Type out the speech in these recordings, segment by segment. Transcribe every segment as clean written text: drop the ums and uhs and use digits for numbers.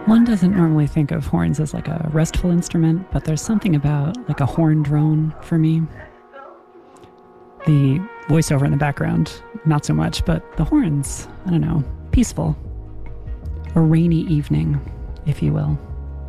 One doesn't normally think of horns as like a restful instrument, but there's something about like a horn drone for me. The voiceover in the background, not so much, but the horns, I don't know, peaceful. A rainy evening, if you will.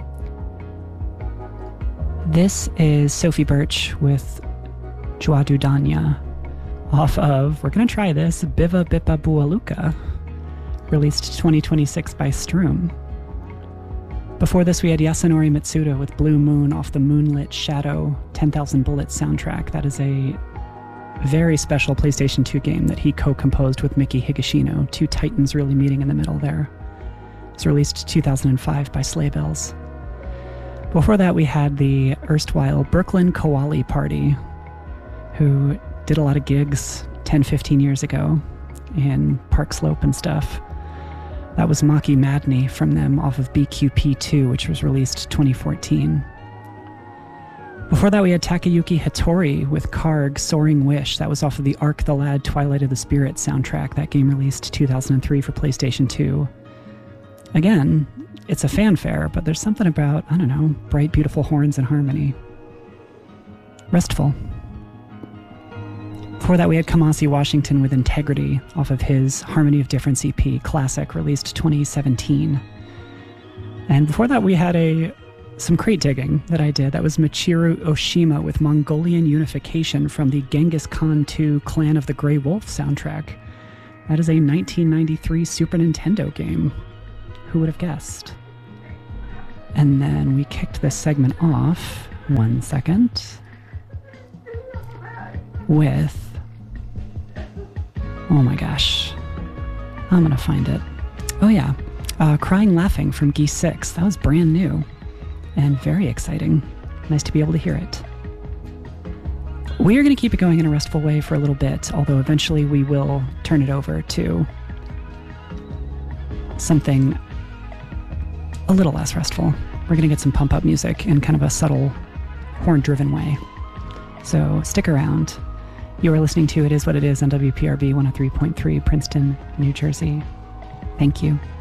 This is Sophie Birch with Joie du Danya off of, we're going to try this, Biva Bipa Bualuka, released 2026 by Stroom. Before this, we had Yasunori Mitsuda with Blue Moon off the Moonlit Shadow 10,000 Bullets soundtrack. That is a very special PlayStation 2 game that he co-composed with Miki Higashino, two titans really meeting in the middle there. It was released 2005 by Sleigh Bells. Before that, we had the erstwhile Brooklyn Koali Party, who did a lot of gigs 10, 15 years ago in Park Slope and stuff. That was Maki Madney from them off of BQP2, which was released 2014. Before that, we had Takayuki Hattori with Karg Soaring Wish. That was off of the Ark the Lad Twilight of the Spirit soundtrack. That game released 2003 for PlayStation 2. Again, it's a fanfare, but there's something about, I don't know, bright, beautiful horns and harmony. Restful. Before that, we had Kamasi Washington with Integrity off of his Harmony of Difference EP, Classic, released 2017. And before that, we had some crate digging that I did. That was Michiru Oshima with Mongolian Unification from the Genghis Khan 2 Clan of the Grey Wolf soundtrack. That is a 1993 Super Nintendo game. Who would have guessed? And then we kicked this segment off, 1 second, with... oh my gosh. I'm gonna find it. Oh yeah. Crying Laughing from Geese 6. That was brand new and very exciting. Nice to be able to hear it. We are going to keep it going in a restful way for a little bit, although eventually we will turn it over to something a little less restful. We're going to get some pump-up music in kind of a subtle, horn-driven way. So stick around. You are listening to It Is What It Is on WPRB 103.3, Princeton, New Jersey. Thank you.